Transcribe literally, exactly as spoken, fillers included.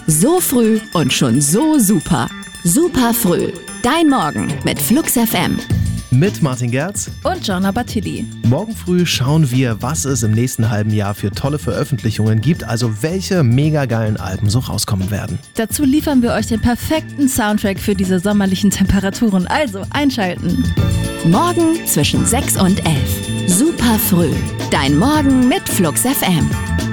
So früh und schon so super. Super früh. Dein Morgen mit Flux F M. Mit Martin Gerz und Jonna Batilli. Morgen früh schauen wir, was es im nächsten halben Jahr für tolle Veröffentlichungen gibt, also welche mega geilen Alben so rauskommen werden. Dazu liefern wir euch den perfekten Soundtrack für diese sommerlichen Temperaturen, also einschalten. Morgen zwischen sechs und elf. Super früh. Dein Morgen mit Flux F M.